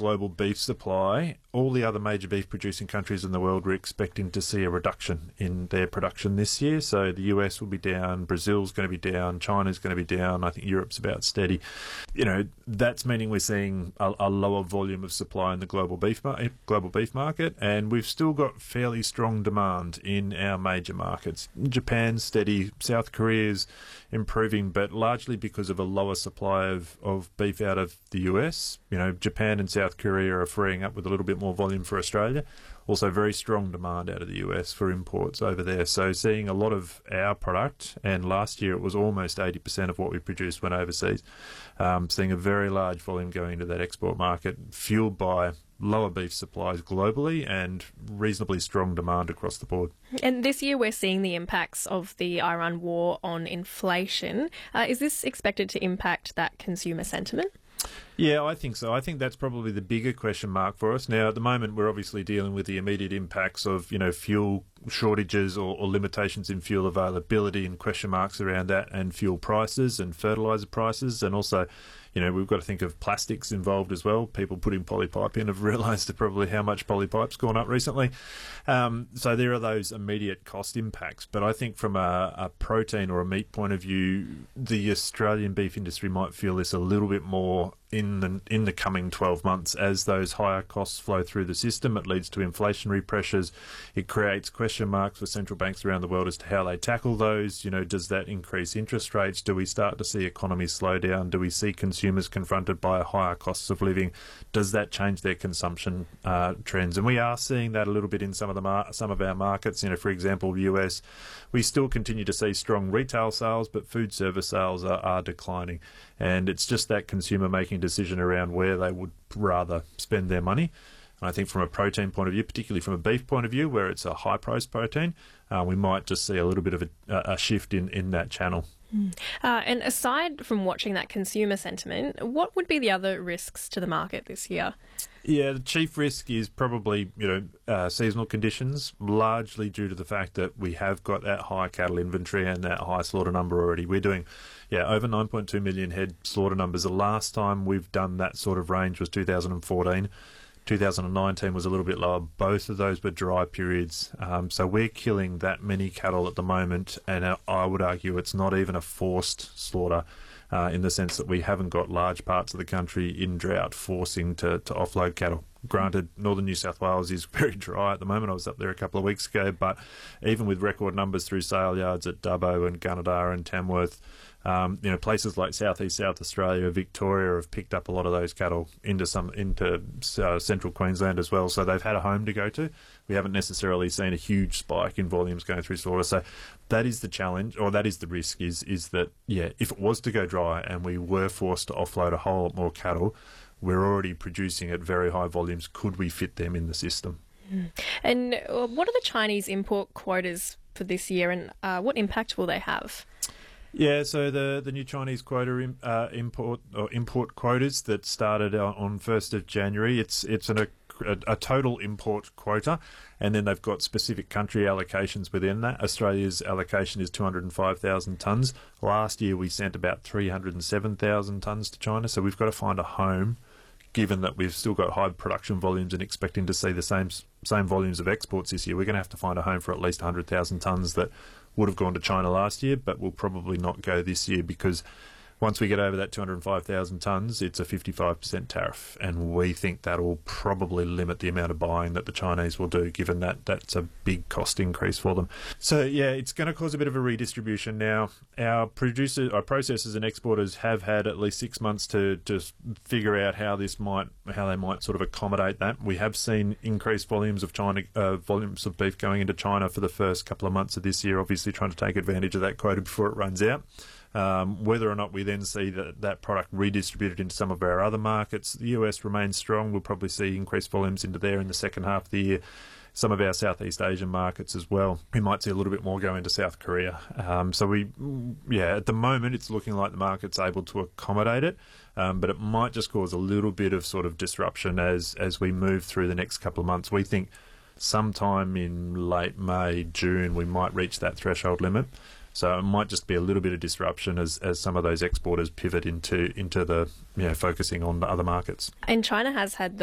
global beef supply, all the other major beef producing countries in the world were expecting to see a reduction in their production this year. So the US will be down, Brazil's going to be down, China's going to be down, I think Europe's about steady. That's meaning we're seeing a lower volume of supply in the global beef market, and we've still got fairly strong demand in our major markets. Japan's steady, South Korea's improving, but largely because of a lower supply of beef out of the US. Japan and South Korea are freeing up with a little bit more volume for Australia. Also very strong demand out of the US for imports over there. So seeing a lot of our product, and last year it was almost 80% of what we produced went overseas. Seeing a very large volume going into that export market, fueled by lower beef supplies globally and reasonably strong demand across the board. And this year we're seeing the impacts of the Iran war on inflation. Is this expected to impact that consumer sentiment? Yeah, I think so. I think that's probably the bigger question mark for us. Now, at the moment, we're obviously dealing with the immediate impacts of, fuel shortages or limitations in fuel availability and question marks around that, and fuel prices and fertiliser prices. And also, we've got to think of plastics involved as well. People putting polypipe in have realised probably how much polypipe's gone up recently. So there are those immediate cost impacts. But I think from a protein or a meat point of view, the Australian beef industry might feel this a little bit more in the coming 12 months as those higher costs flow through the system. It leads to inflationary pressures. It creates question marks for central banks around the world as to how they tackle those. Does that increase interest rates? Do we start to see economies slow down? Do we see consumers confronted by higher costs of living? Does that change their consumption trends? And we are seeing that a little bit in some of our markets. For example, US, we still continue to see strong retail sales, but food service sales are declining. And it's just that consumer making a decision around where they would rather spend their money. And I think from a protein point of view, particularly from a beef point of view, where it's a high-priced protein, we might just see a little bit of a shift in that channel. And aside from watching that consumer sentiment, what would be the other risks to the market this year? Yeah, the chief risk is probably, seasonal conditions, largely due to the fact that we have got that high cattle inventory and that high slaughter number already. We're doing, over 9.2 million head slaughter numbers. The last time we've done that sort of range was 2014. 2019 was a little bit lower. Both of those were dry periods. So we're killing that many cattle at the moment, and I would argue it's not even a forced slaughter in the sense that we haven't got large parts of the country in drought forcing to offload cattle. Granted, northern New South Wales is very dry at the moment. I was up there a couple of weeks ago, but even with record numbers through sale yards at Dubbo and Gunnedah and Tamworth, places like southeast South Australia, Victoria have picked up a lot of those cattle into central Queensland as well. So they've had a home to go to. We haven't necessarily seen a huge spike in volumes going through slaughter. So that is the challenge, or that is the risk, is that, if it was to go dry and we were forced to offload a whole lot more cattle, we're already producing at very high volumes. Could we fit them in the system? And what are the Chinese import quotas for this year, and what impact will they have? Yeah, so the new Chinese quota import quotas that started on 1st of January, it's a total import quota, and then they've got specific country allocations within that. Australia's allocation is 205,000 tonnes. Last year we sent about 307,000 tonnes to China, so we've got to find a home, given that we've still got high production volumes and expecting to see the same volumes of exports this year. We're going to have to find a home for at least 100,000 tonnes that would have gone to China last year, but will probably not go this year, because once we get over that 205,000 tonnes, it's a 55% tariff, and we think that will probably limit the amount of buying that the Chinese will do, given that that's a big cost increase for them. So, it's going to cause a bit of a redistribution now. Our processors and exporters have had at least 6 months to figure out how they might sort of accommodate that. We have seen increased volumes of beef going into China for the first couple of months of this year, obviously trying to take advantage of that quota before it runs out. Whether or not we then see that product redistributed into some of our other markets, the US remains strong. We'll probably see increased volumes into there in the second half of the year. Some of our Southeast Asian markets as well. We might see a little bit more go into South Korea. At the moment it's looking like the market's able to accommodate it, but it might just cause a little bit of sort of disruption as we move through the next couple of months. We think sometime in late May, June, we might reach that threshold limit. So it might just be a little bit of disruption as some of those exporters pivot into the focusing on the other markets. And China has had